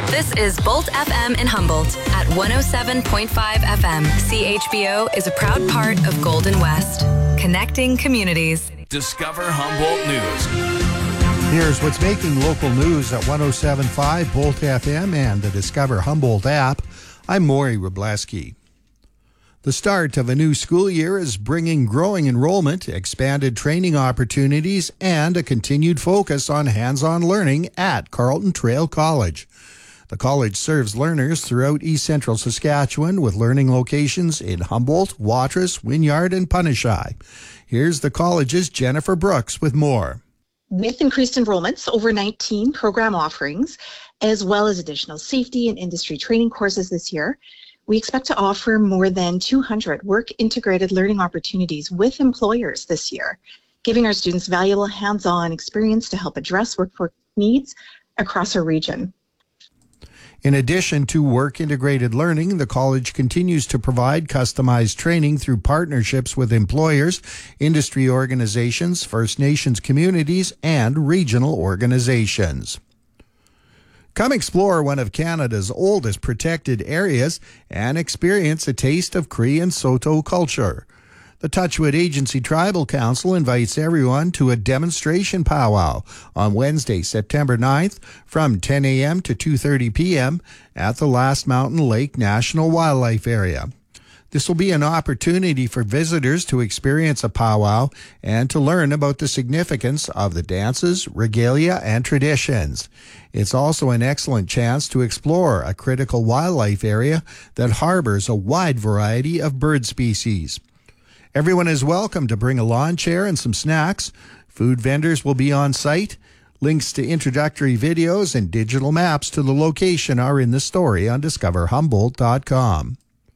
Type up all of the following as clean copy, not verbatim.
This is Bolt FM in Humboldt at 107.5 FM. CHBO is a proud part of Golden West, connecting communities. Discover Humboldt News. Here's what's making local news at 107.5 Bolt FM and the Discover Humboldt app. I'm Maury Wrobleski. The start of a new school year is bringing growing enrollment, expanded training opportunities, and a continued focus on hands-on learning at Carlton Trail College. The college serves learners throughout East Central Saskatchewan with learning locations in Humboldt, Watrous, Wynyard, and Punashai. Here's the college's Jennifer Brooks with more. With increased enrollments, over 19 program offerings, as well as additional safety and industry training courses this year, we expect to offer more than 200 work-integrated learning opportunities with employers this year, giving our students valuable hands-on experience to help address workforce needs across our region. In addition to work-integrated learning, the college continues to provide customized training through partnerships with employers, industry organizations, First Nations communities, and regional organizations. Come explore one of Canada's oldest protected areas and experience a taste of Cree and Saulteaux culture. The Touchwood Agency Tribal Council invites everyone to a demonstration powwow on Wednesday, September 9th from 10 a.m. to 2:30 p.m. at the Last Mountain Lake National Wildlife Area. This will be an opportunity for visitors to experience a powwow and to learn about the significance of the dances, regalia, and traditions. It's also an excellent chance to explore a critical wildlife area that harbors a wide variety of bird species. Everyone is welcome to bring a lawn chair and some snacks. Food vendors will be on site. Links to introductory videos and digital maps to the location are in the story on discoverhumboldt.com.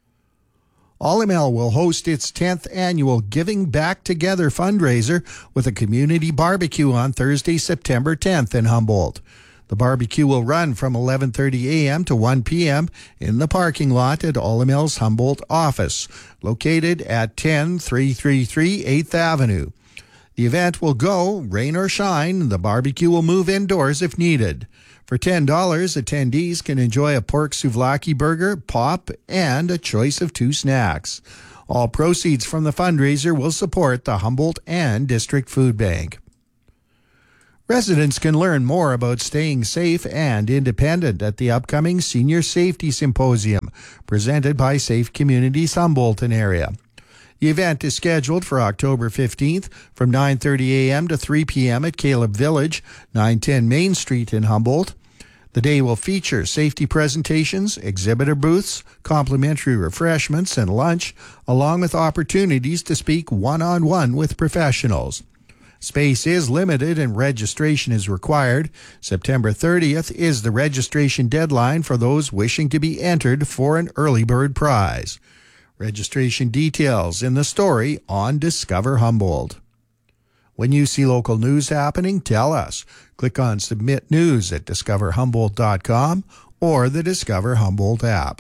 Olymel will host its 10th annual Giving Back Together fundraiser with a community barbecue on Thursday, September 10th in Humboldt. The barbecue will run from 11:30 a.m. to 1 p.m. in the parking lot at Olymel's Humboldt office, located at 10333 8th Avenue. The event will go, rain or shine. The barbecue will move indoors if needed. For $10, attendees can enjoy a pork souvlaki burger, pop, and a choice of 2 snacks. All proceeds from the fundraiser will support the Humboldt and District Food Bank. Residents can learn more about staying safe and independent at the upcoming Senior Safety Symposium, presented by Safe Communities Humboldt area. The event is scheduled for October 15th from 9:30 a.m. to 3 p.m. at Caleb Village, 910 Main Street in Humboldt. The day will feature safety presentations, exhibitor booths, complimentary refreshments, and lunch, along with opportunities to speak one-on-one with professionals. Space is limited and registration is required. September 30th is the registration deadline for those wishing to be entered for an early bird prize. Registration details in the story on Discover Humboldt. When you see local news happening, tell us. Click on Submit News at discoverhumboldt.com or the Discover Humboldt app.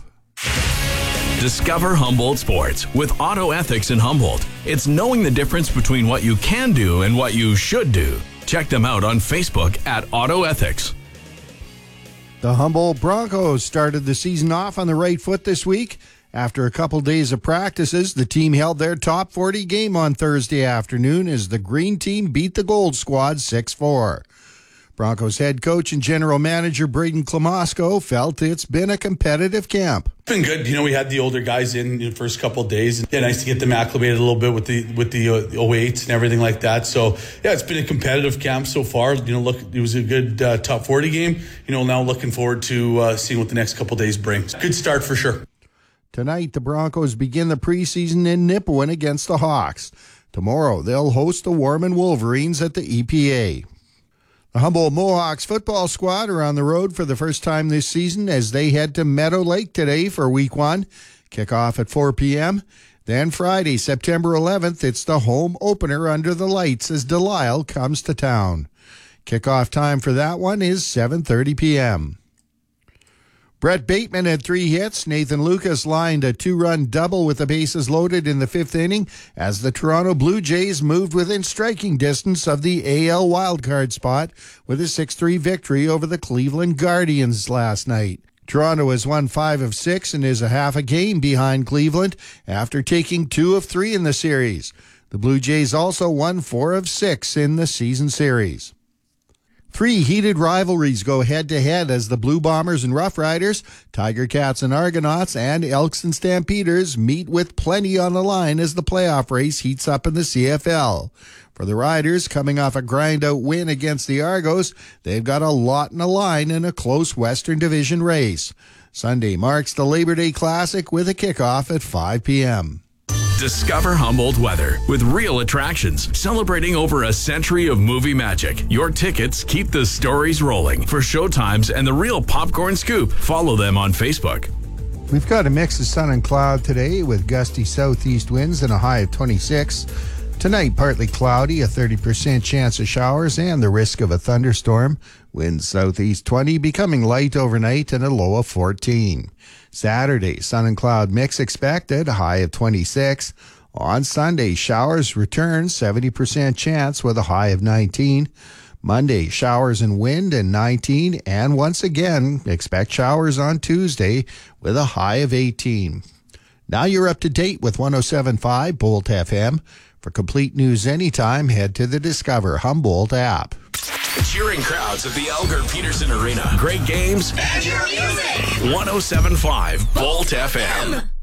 Discover Humboldt Sports with Auto Ethics in Humboldt. It's knowing the difference between what you can do and what you should do. Check them out on Facebook at Auto Ethics. The Humboldt Broncos started the season off on the right foot this week. After a couple days of practices, the team held their top 40 game on Thursday afternoon as the Green Team beat the Gold Squad 6-4. Broncos head coach and general manager Braden Klamosko felt it's been a competitive camp. It's been good. We had the older guys in the first couple of days. Yeah, nice to get them acclimated a little bit with the 08s and everything like that. So, yeah, it's been a competitive camp so far. Look, it was a good top 40 game. Now looking forward to seeing what the next couple of days brings. Good start for sure. Tonight, the Broncos begin the preseason in Nipawin against the Hawks. Tomorrow, they'll host the Warman Wolverines at the EPA. The Humboldt Mohawks football squad are on the road for the first time this season as they head to Meadow Lake today for Week 1. Kickoff at 4 p.m. Then Friday, September 11th, it's the home opener under the lights as Delisle comes to town. Kickoff time for that one is 7:30 p.m. Brett Bateman had 3 hits. Nathan Lucas lined a 2-run double with the bases loaded in the 5th inning as the Toronto Blue Jays moved within striking distance of the AL wildcard spot with a 6-3 victory over the Cleveland Guardians last night. Toronto has won 5 of 6 and is a half a game behind Cleveland after taking 2 of 3 in the series. The Blue Jays also won 4 of 6 in the season series. 3 heated rivalries go head-to-head as the Blue Bombers and Rough Riders, Tiger Cats and Argonauts, and Elks and Stampeders meet with plenty on the line as the playoff race heats up in the CFL. For the Riders, coming off a grind-out win against the Argos, they've got a lot in the line in a close Western Division race. Sunday marks the Labor Day Classic with a kickoff at 5 p.m. Discover Humboldt weather with real attractions celebrating over a century of movie magic. Your tickets keep the stories rolling. For showtimes and the real popcorn scoop, follow them on Facebook. We've got a mix of sun and cloud today with gusty southeast winds and a high of 26. Tonight, partly cloudy, a 30% chance of showers and the risk of a thunderstorm. Winds southeast 20, becoming light overnight and a low of 14. Saturday, sun and cloud mix expected, a high of 26. On Sunday, showers return, 70% chance with a high of 19. Monday, showers and wind and 19. And once again, expect showers on Tuesday with a high of 18. Now you're up to date with 107.5 Bolt FM. For complete news anytime, head to the Discover Humboldt app. Cheering crowds at the Elgar Peterson Arena. Great games. And your music. 107.5 Bolt FM.